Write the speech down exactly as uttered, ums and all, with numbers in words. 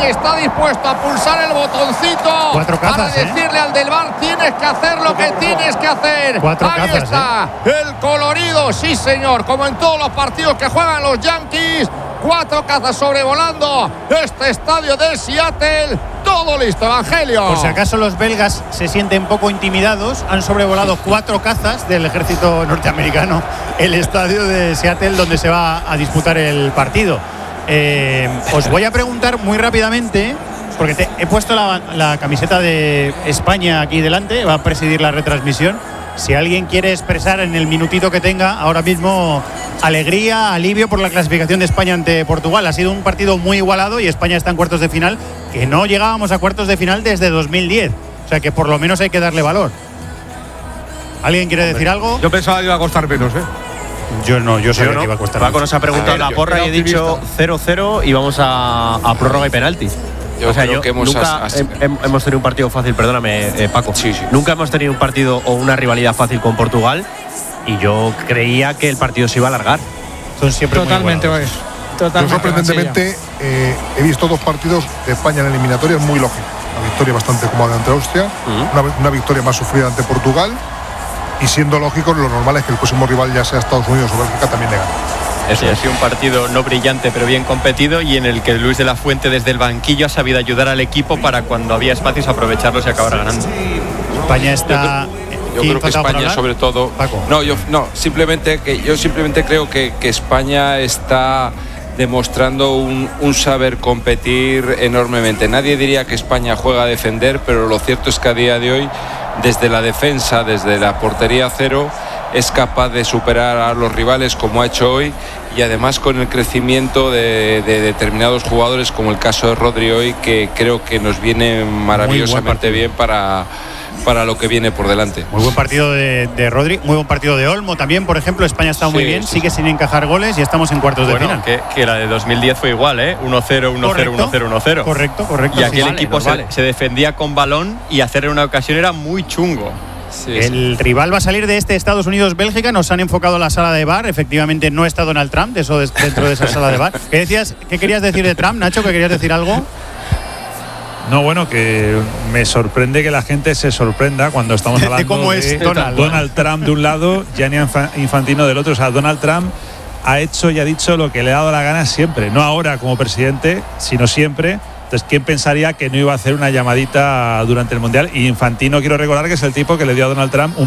está dispuesto a pulsar el botoncito Cuatro cazas, para decirle ¿eh? al del bar: tienes que hacer lo que tienes que hacer. Cuatro Ahí cazas, está, ¿eh? el colorido, sí señor, como en todos los partidos que juegan los Yankees. Cuatro cazas sobrevolando este estadio de Seattle. Todo listo, Evangelio. Por si acaso los belgas se sienten poco intimidados, han sobrevolado cuatro cazas del ejército norteamericano el estadio de Seattle donde se va a disputar el partido. Eh, os voy a preguntar muy rápidamente, porque te, he puesto la, la camiseta de España aquí delante, va a presidir la retransmisión. Si alguien quiere expresar en el minutito que tenga ahora mismo alegría, alivio por la clasificación de España ante Portugal. Ha sido un partido muy igualado y España está en cuartos de final, que no llegábamos a cuartos de final desde dos mil diez. O sea que por lo menos hay que darle valor. ¿Alguien quiere Hombre, decir algo? Yo pensaba que iba a costar menos, ¿eh? Yo no, yo sabía yo no. que iba a costar Paco menos. nos ha preguntado la porra y he dicho cero cero y vamos a, a prórroga y penalti. Yo o sea, creo yo que hemos nunca as, as, he, hemos tenido un partido fácil, perdóname, eh, Paco. Sí, sí. Nunca hemos tenido un partido o una rivalidad fácil con Portugal y yo creía que el partido se iba a alargar. Son siempre totalmente, muy totalmente. Yo sorprendentemente eh, he visto dos partidos de España en eliminatorias muy lógicos. Una victoria bastante cómoda ante Austria, uh-huh. una, una victoria más sufrida ante Portugal, y siendo lógico, lo normal es que el próximo rival, ya sea Estados Unidos o Bélgica, también le gane. Eso ha sido un partido no brillante pero bien competido y en el que Luis de la Fuente desde el banquillo ha sabido ayudar al equipo para cuando había espacios aprovecharlos y acabar ganando. España está. Yo creo que España sobre todo. Paco. No, yo no, simplemente que yo simplemente creo que, que España está demostrando un, un saber competir enormemente. Nadie diría que España juega a defender, pero lo cierto es que a día de hoy, desde la defensa, desde la portería cero, es capaz de superar a los rivales como ha hecho hoy, y además con el crecimiento de, de determinados jugadores como el caso de Rodri hoy, que creo que nos viene maravillosamente bien para, para lo que viene por delante. Muy buen partido de, de Rodri, muy buen partido de Olmo también, por ejemplo. España está muy Sí, bien, sí, sigue sí. sin encajar goles y estamos en cuartos Bueno, de final. que, que la de dos mil diez fue igual, ¿eh? uno cero, uno cero, uno cero, uno cero. Correcto, correcto. Y aquí sí, el vale, equipo se, vale. se defendía con balón y hacer en una ocasión era muy chungo. Sí, El sí. rival va a salir de este Estados Unidos-Bélgica. Nos han enfocado la sala de bar. Efectivamente no está Donald Trump de eso, de, dentro de esa sala de bar. ¿Qué decías? ¿Qué querías decir de Trump, Nacho? ¿Que querías decir algo? No, bueno, que me sorprende que la gente se sorprenda cuando estamos hablando de cómo es de Donald. Donald Trump de un lado, Gianni Infantino del otro. O sea, Donald Trump ha hecho y ha dicho lo que le ha dado la gana siempre. No ahora como presidente, sino siempre. Entonces, ¿quién pensaría que no iba a hacer una llamadita durante el Mundial? Y Infantino, quiero recordar que es el tipo que le dio a Donald Trump un